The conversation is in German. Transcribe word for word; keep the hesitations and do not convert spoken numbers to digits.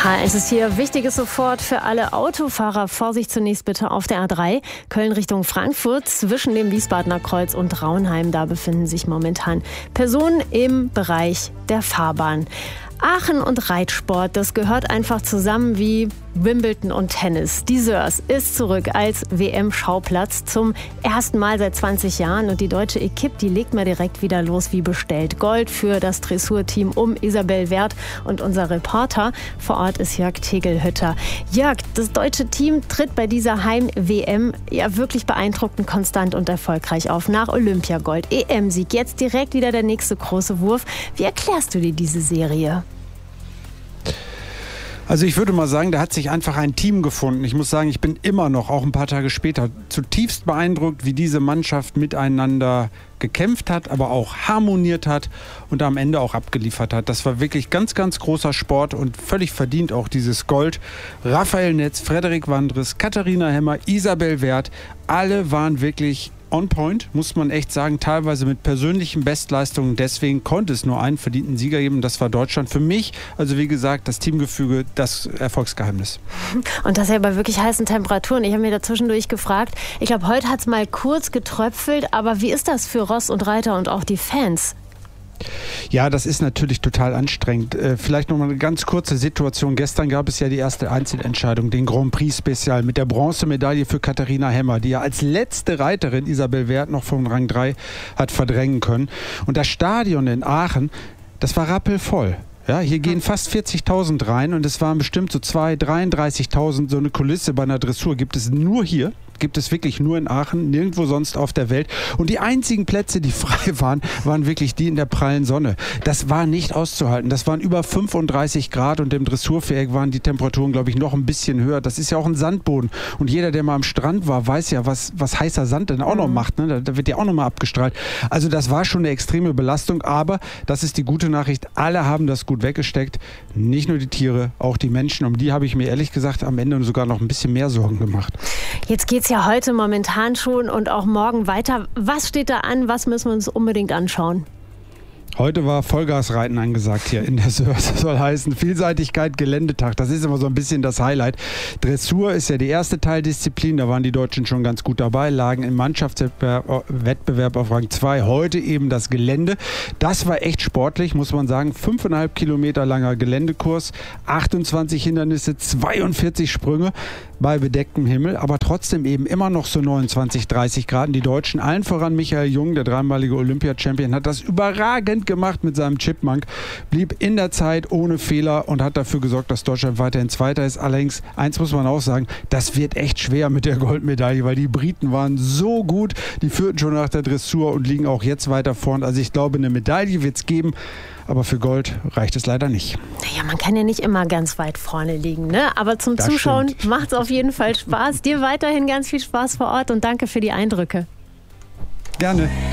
Es ist hier Wichtiges sofort für alle Autofahrer. Vorsicht zunächst bitte auf der A drei. Köln Richtung Frankfurt zwischen dem Wiesbadener Kreuz und Raunheim. Da befinden sich momentan Personen im Bereich der Fahrbahn. Aachen und Reitsport, das gehört einfach zusammen wie Wimbledon und Tennis. Die Sörs ist zurück als W M-Schauplatz zum ersten Mal seit zwanzig Jahren. Und die deutsche Equipe, die legt mal direkt wieder los wie bestellt. Gold für das Dressurteam um Isabel Werth. Und unser Reporter vor Ort ist Jörg Tegelhütter. Jörg, das deutsche Team tritt bei dieser Heim-W M ja wirklich beeindruckend konstant und erfolgreich auf. Nach Olympiagold, E M-Sieg, jetzt direkt wieder der nächste große Wurf. Wie erklärst du dir diese Serie? Also ich würde mal sagen, da hat sich einfach ein Team gefunden. Ich muss sagen, ich bin immer noch, auch ein paar Tage später, zutiefst beeindruckt, wie diese Mannschaft miteinander gekämpft hat, aber auch harmoniert hat und am Ende auch abgeliefert hat. Das war wirklich ganz, ganz großer Sport und völlig verdient auch dieses Gold. Raphael Netz, Frederik Wandres, Katharina Hemmer, Isabel Werth, alle waren wirklich on point, muss man echt sagen, teilweise mit persönlichen Bestleistungen. Deswegen konnte es nur einen verdienten Sieger geben. Das war Deutschland. Für mich, also wie gesagt, das Teamgefüge, das Erfolgsgeheimnis. Und das ja bei wirklich heißen Temperaturen. Ich habe mir dazwischendurch gefragt, ich glaube, heute hat es mal kurz getröpfelt, aber wie ist das für Ross und Reiter und auch die Fans? Ja, das ist natürlich total anstrengend. Äh, vielleicht noch mal eine ganz kurze Situation. Gestern gab es ja die erste Einzelentscheidung, den Grand Prix Spezial mit der Bronzemedaille für Katharina Hemmer, die ja als letzte Reiterin Isabel Werth noch vom Rang drei hat verdrängen können. Und das Stadion in Aachen, das war rappelvoll. Ja, hier gehen fast vierzigtausend rein und es waren bestimmt so zweitausend, dreiunddreißigtausend. So eine Kulisse bei einer Dressur gibt es nur hier. Gibt es wirklich nur in Aachen, nirgendwo sonst auf der Welt. Und die einzigen Plätze, die frei waren, waren wirklich die in der prallen Sonne. Das war nicht auszuhalten. Das waren über fünfunddreißig Grad und im Dressurviereck waren die Temperaturen, glaube ich, noch ein bisschen höher. Das ist ja auch ein Sandboden. Und jeder, der mal am Strand war, weiß ja, was, was heißer Sand denn auch noch macht. Ne? Da, da wird ja auch noch mal abgestrahlt. Also das war schon eine extreme Belastung. Aber das ist die gute Nachricht. Alle haben das gut weggesteckt. Nicht nur die Tiere, auch die Menschen. Um die habe ich mir ehrlich gesagt am Ende sogar noch ein bisschen mehr Sorgen gemacht. Jetzt geht's ja heute momentan schon und auch morgen weiter. Was steht da an? Was müssen wir uns unbedingt anschauen? Heute war Vollgasreiten angesagt hier in der Sörs. Das soll heißen Vielseitigkeit, Geländetag. Das ist immer so ein bisschen das Highlight. Dressur ist ja die erste Teildisziplin. Da waren die Deutschen schon ganz gut dabei, lagen im Mannschaftswettbewerb auf Rang zwei. Heute eben das Gelände. Das war echt sportlich, muss man sagen. Fünfeinhalb Kilometer langer Geländekurs, achtundzwanzig Hindernisse, zweiundvierzig Sprünge bei bedecktem Himmel, aber trotzdem eben immer noch so neunundzwanzig, dreißig Grad. Die Deutschen, allen voran Michael Jung, der dreimalige Olympia-Champion, hat das überragend gemacht mit seinem Chipmunk, blieb in der Zeit ohne Fehler und hat dafür gesorgt, dass Deutschland weiterhin Zweiter ist. Allerdings, eins muss man auch sagen, das wird echt schwer mit der Goldmedaille, weil die Briten waren so gut, die führten schon nach der Dressur und liegen auch jetzt weiter vorn. Also ich glaube, eine Medaille wird es geben, aber für Gold reicht es leider nicht. Naja, man kann ja nicht immer ganz weit vorne liegen, ne? Aber zum das Zuschauen macht es auf jeden Fall Spaß. Dir weiterhin ganz viel Spaß vor Ort und danke für die Eindrücke. Gerne.